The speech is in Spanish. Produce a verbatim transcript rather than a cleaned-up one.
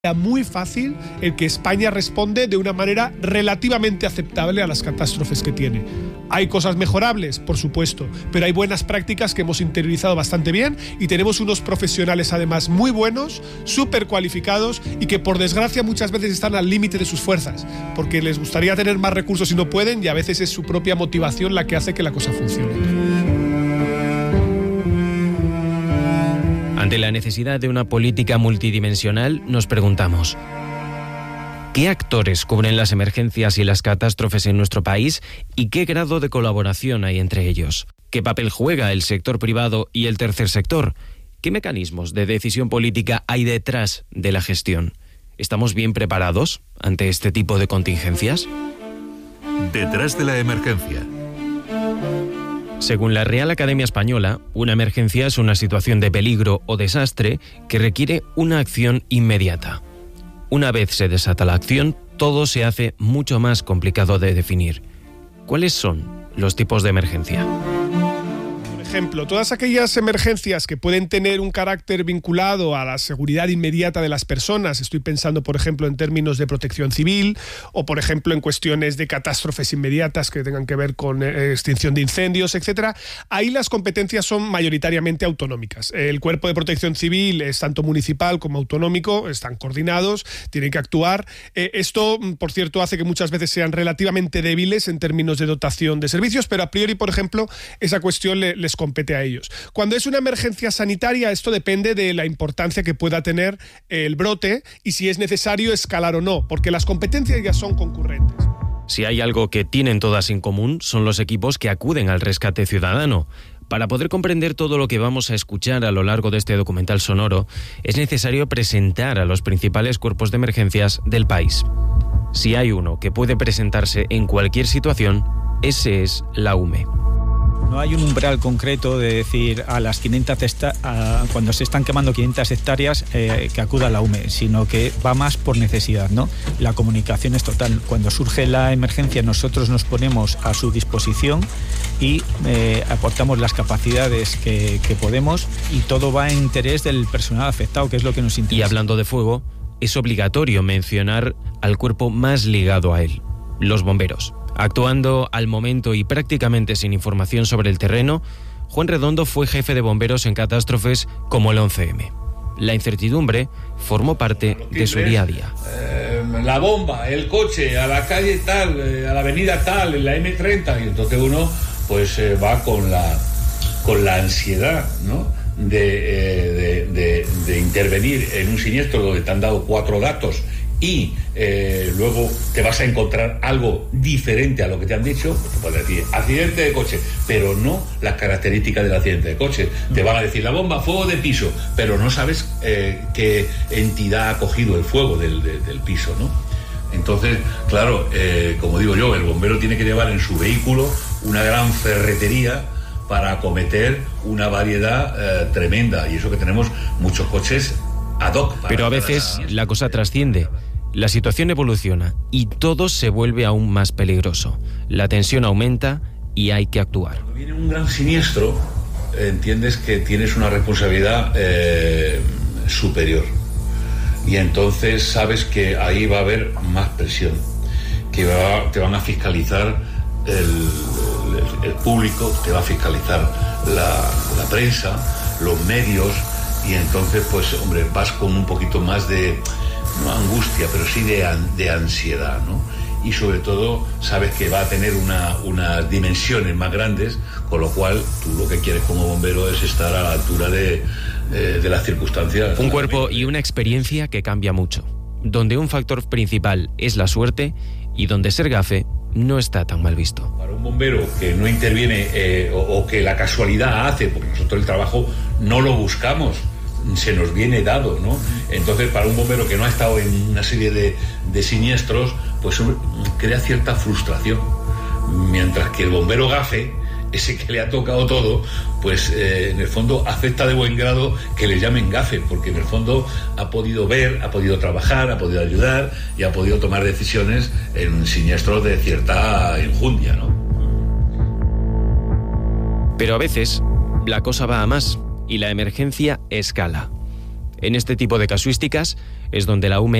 muy fácil el que España responde de una manera relativamente aceptable a las catástrofes que tiene. Hay cosas mejorables, por supuesto, pero hay buenas prácticas que hemos interiorizado bastante bien y tenemos unos profesionales además muy buenos, súper cualificados y que por desgracia muchas veces están al límite de sus fuerzas, porque les gustaría tener más recursos y no pueden, y a veces es su propia motivación la que hace que la cosa funcione. Ante la necesidad de una política multidimensional, nos preguntamos: ¿qué actores cubren las emergencias y las catástrofes en nuestro país y qué grado de colaboración hay entre ellos? ¿Qué papel juega el sector privado y el tercer sector? ¿Qué mecanismos de decisión política hay detrás de la gestión? ¿Estamos bien preparados ante este tipo de contingencias? Detrás de la emergencia. Según la Real Academia Española, una emergencia es una situación de peligro o desastre que requiere una acción inmediata. Una vez se desata la acción, todo se hace mucho más complicado de definir. ¿Cuáles son los tipos de emergencia? Por ejemplo, todas aquellas emergencias que pueden tener un carácter vinculado a la seguridad inmediata de las personas, estoy pensando, por ejemplo, en términos de protección civil o, por ejemplo, en cuestiones de catástrofes inmediatas que tengan que ver con eh, extinción de incendios, etcétera, ahí las competencias son mayoritariamente autonómicas. El Cuerpo de Protección Civil es tanto municipal como autonómico, están coordinados, tienen que actuar. Eh, esto, por cierto, hace que muchas veces sean relativamente débiles en términos de dotación de servicios, pero a priori, por ejemplo, esa cuestión le, les compete a ellos. Cuando es una emergencia sanitaria, esto depende de la importancia que pueda tener el brote y si es necesario escalar o no, porque las competencias ya son concurrentes. Si hay algo que tienen todas en común, son los equipos que acuden al rescate ciudadano. Para poder comprender todo lo que vamos a escuchar a lo largo de este documental sonoro, es necesario presentar a los principales cuerpos de emergencias del país. Si hay uno que puede presentarse en cualquier situación, ese es la U M E. No hay un umbral concreto de decir a las quinientas hectáreas, a, cuando se están quemando quinientas hectáreas, eh, que acuda a la U M E, sino que va más por necesidad, ¿no? La comunicación es total. Cuando surge la emergencia, nosotros nos ponemos a su disposición y eh, aportamos las capacidades que, que podemos, y todo va en interés del personal afectado, que es lo que nos interesa. Y hablando de fuego, es obligatorio mencionar al cuerpo más ligado a él, los bomberos. Actuando al momento y prácticamente sin información sobre el terreno, Juan Redondo fue jefe de bomberos en catástrofes como el once eme. La incertidumbre formó parte de su día a día. Eh, la bomba, el coche, a la calle tal, eh, a la avenida tal, en la eme treinta, y entonces uno pues eh, va con la, con la ansiedad, ¿no?, de, eh, de, de, de intervenir en un siniestro donde te han dado cuatro datos y eh, luego te vas a encontrar algo diferente a lo que te han dicho. Pues te pueden decir accidente de coche, pero no las características del accidente de coche. Te van a decir la bomba, fuego de piso, pero no sabes eh, qué entidad ha cogido el fuego del, de, del piso, ¿no? Entonces, claro, eh, como digo yo, el bombero tiene que llevar en su vehículo una gran ferretería para acometer una variedad eh, tremenda, y eso que tenemos muchos coches ad hoc. Pero a veces la cosa trasciende. La situación evoluciona y todo se vuelve aún más peligroso. La tensión aumenta y hay que actuar. Cuando viene un gran siniestro, entiendes que tienes una responsabilidad eh, superior. Y entonces sabes que ahí va a haber más presión, que va, te van a fiscalizar el, el, el público, te va a fiscalizar la, la prensa, los medios, y entonces, pues, hombre, vas con un poquito más de, no angustia, pero sí de, de ansiedad, ¿no? Y sobre todo sabes que va a tener una, unas dimensiones más grandes, con lo cual tú lo que quieres como bombero es estar a la altura de, de, de las circunstancias. Un cuerpo y una experiencia que cambia mucho, donde un factor principal es la suerte y donde ser gafe no está tan mal visto. Para un bombero que no interviene eh, o, o que la casualidad hace, porque nosotros el trabajo no lo buscamos, se nos viene dado, ¿no? Entonces, para un bombero que no ha estado en una serie de, de siniestros, pues crea cierta frustración. Mientras que el bombero gafe, ese que le ha tocado todo, pues eh, en el fondo acepta de buen grado que le llamen gafe, porque en el fondo ha podido ver, ha podido trabajar, ha podido ayudar y ha podido tomar decisiones en siniestros de cierta enjundia, ¿no? Pero a veces la cosa va a más y la emergencia escala. En este tipo de casuísticas, es donde la U M E